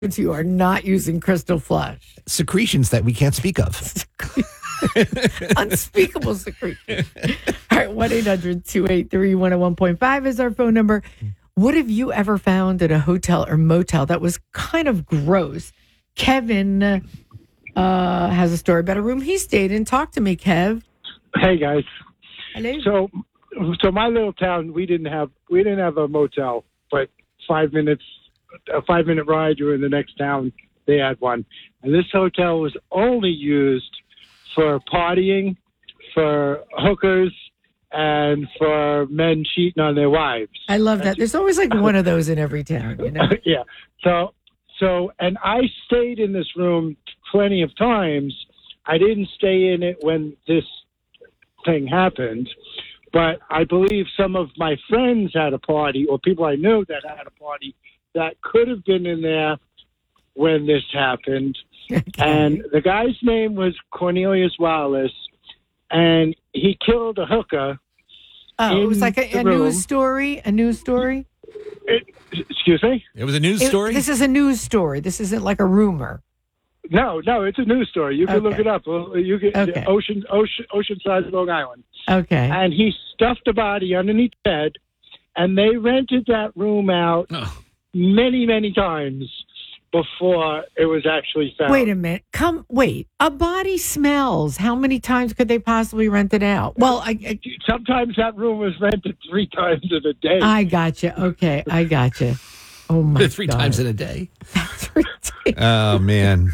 You are not using Crystal Flush. Secretions that we can't speak of. Unspeakable secretion. All right, 1-800-283-101.5 is our phone number. What have you ever found at a hotel or motel that was kind of gross? Kevin has a story about a room he stayed in. Talk to me, Kev. Hey guys. Hello. So my little town, we didn't have a motel, but a 5-minute ride, you're in the next town, they had one. And this hotel was only used for partying, for hookers, and for men cheating on their wives. I love that. There's always like one of those in every town, you know? Yeah. So, and I stayed in this room plenty of times. I didn't stay in it when this thing happened, but I believe some of my friends had a party, or people I knew that had a party, that could have been in there when this happened. Okay. And the guy's name was Cornelius Wallace, and he killed a hooker. Oh, it was like a news story? A news story? Excuse me? It was a news story? This is a news story. This isn't like a rumor. No, it's a news story. You can look it up. You can Oceanside, Long Island. Okay. And he stuffed a body underneath the bed, and they rented that room out many, many times before it was actually found. Wait a minute. A body smells. How many times could they possibly rent it out? Well, sometimes that room was rented 3 times in a day. I gotcha. Okay, I gotcha. Oh my God. 3 times in a day. That's ridiculous. Oh man.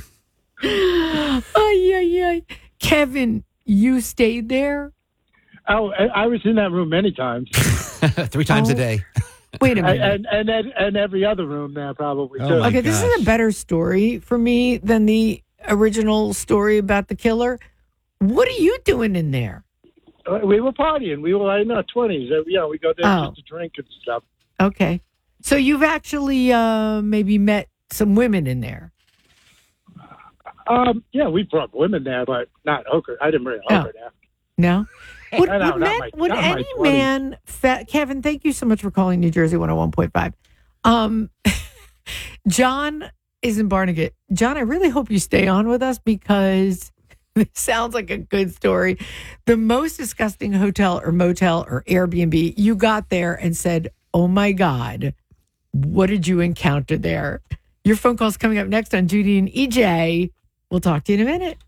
Ay. Kevin, you stayed there? Oh, I was in that room many times. 3 times a day. Wait a minute. And every other room there probably too. Okay, this is a better story for me than the original story about the killer. What are you doing in there? We were partying. We were in our 20s. We go there just to drink and stuff. Okay. So you've actually maybe met some women in there. Yeah, we brought women there, but not hooker. I didn't bring a hooker there. No? Would not any my man, Kevin, thank you so much for calling New Jersey 101.5. John is in Barnegat. John, I really hope you stay on with us because this sounds like a good story. The most disgusting hotel or motel or Airbnb, you got there and said, oh my God, what did you encounter there? Your phone call's coming up next on Judy and EJ. We'll talk to you in a minute.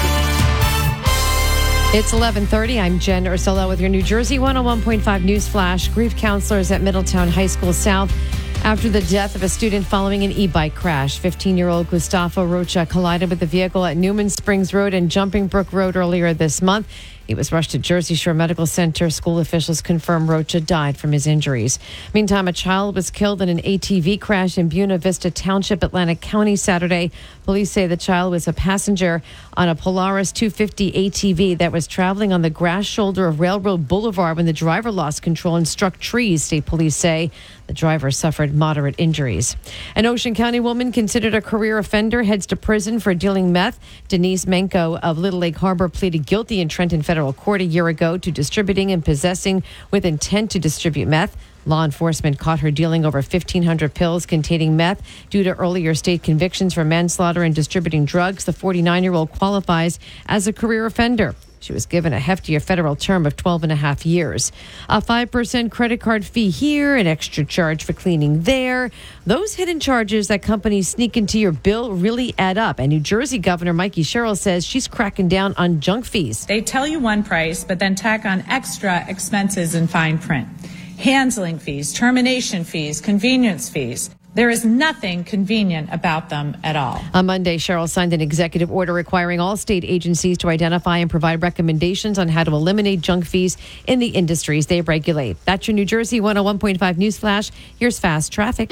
It's 11:30. I'm Jen Ursullo with your New Jersey 101.5 News Flash. Grief counselors at Middletown High School South after the death of a student following an e-bike crash. 15-year-old Gustavo Rocha collided with the vehicle at Newman Springs Road and Jumping Brook Road earlier this month. He was rushed to Jersey Shore Medical Center. School officials confirm Rocha died from his injuries. Meantime, a child was killed in an ATV crash in Buena Vista Township, Atlantic County, Saturday. Police say the child was a passenger on a Polaris 250 ATV that was traveling on the grass shoulder of Railroad Boulevard when the driver lost control and struck trees, state police say. The driver suffered moderate injuries. An Ocean County woman considered a career offender heads to prison for dealing meth. Denise Menko of Little Lake Harbor pleaded guilty in Trenton federal court a year ago to distributing and possessing with intent to distribute meth. Law enforcement caught her dealing over 1,500 pills containing meth. Due to earlier state convictions for manslaughter and distributing drugs, the 49-year-old qualifies as a career offender. She was given a heftier federal term of 12 and a half years. A 5% credit card fee here, an extra charge for cleaning there. Those hidden charges that companies sneak into your bill really add up. And New Jersey Governor Mikey Sherrill says she's cracking down on junk fees. They tell you one price, but then tack on extra expenses in fine print. Handling fees, termination fees, convenience fees. There is nothing convenient about them at all. On Monday, Sherrill signed an executive order requiring all state agencies to identify and provide recommendations on how to eliminate junk fees in the industries they regulate. That's your New Jersey 101.5 News Flash. Here's fast traffic.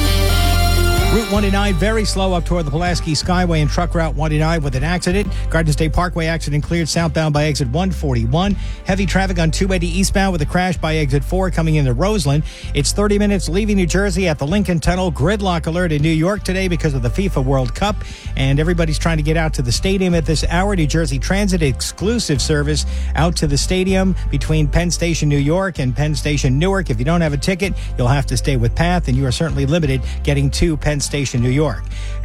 Route 29 very slow up toward the Pulaski Skyway and Truck Route 29 with an accident. Garden State Parkway accident cleared southbound by exit 141. Heavy traffic on 280 eastbound with a crash by exit 4 coming into Roseland. It's 30 minutes leaving New Jersey at the Lincoln Tunnel. Gridlock alert in New York today because of the FIFA World Cup. And everybody's trying to get out to the stadium at this hour. New Jersey Transit exclusive service out to the stadium between Penn Station, New York and Penn Station, Newark. If you don't have a ticket, you'll have to stay with PATH, and you are certainly limited getting to Penn Station, New York.